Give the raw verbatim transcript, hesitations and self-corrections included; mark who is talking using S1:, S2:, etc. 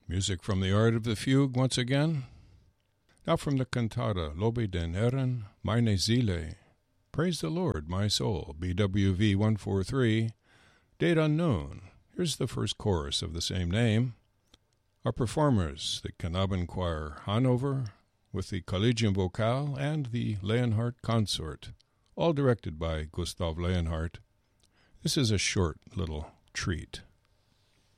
S1: Music from the Art of the Fugue once again. Now from the cantata Lobe den Herren, Meine Seele, Praise the Lord, My Soul, B W V one forty-three, date unknown. Here's the first chorus of the same name. Our performers, the Knabenchor Hanover, with the Collegium Vocal and the Leonhardt Consort, all directed by Gustav Leonhardt. This is a short little treat.